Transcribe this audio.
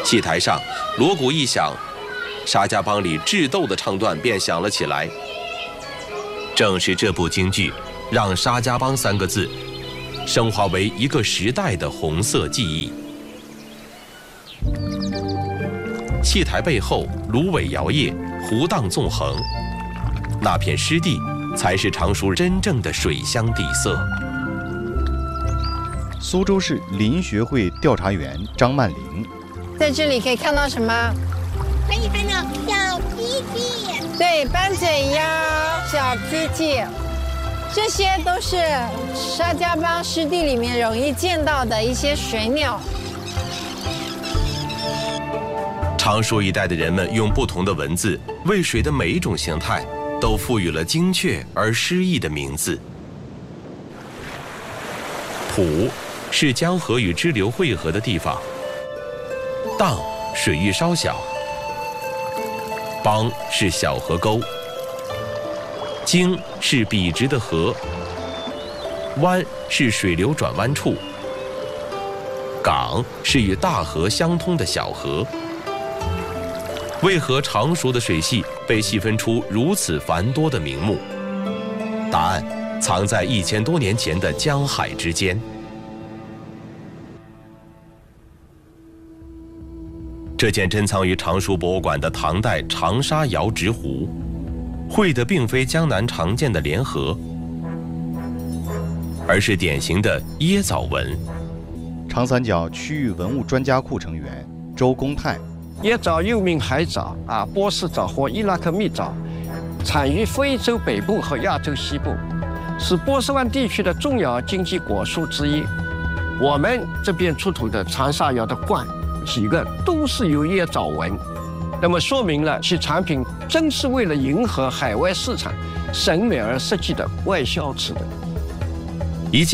戏台上，锣鼓一响，沙家浜里智斗的唱段便响了起来。正是这部京剧，让沙家浜3个字升华为一个时代的红色记忆。戏台背后，芦苇摇曳，湖荡纵横，那片湿地才是常熟真正的水乡底色。 苏州市林学会调查员张曼玲， 在这里可以看到什么？ 可以看到小鸡鸡， 对，斑嘴鸭、小鸡鸡，这些都是沙家浜湿地里面容易见到的一些水鸟。 常熟一带的人们用不同的文字，为水的每一种形态都赋予了精确而诗意的名字。浦是江河与支流汇合的地方，荡水域稍小，浜是小河沟，泾是笔直的河，湾是水流转弯处，港是与大河相通的小河。为何常熟的水系被细分出如此繁多的名目？答案藏在1000多年前的江海之间。这件珍藏于常熟博物馆的唐代长沙窑直壶，绘的并非江南常见的莲河，而是典型的椰枣纹。 长三角区域文物专家库成员周公泰， 椰枣又名海枣波斯枣或伊拉克蜜枣，产于非洲北部和亚洲西部，是波斯湾地区的重要经济果蔬之一。我们这边出土的长沙窑的罐，几个都是有椰枣纹，那么说明了其产品真是为了迎合海外市场审美而设计的外销瓷的。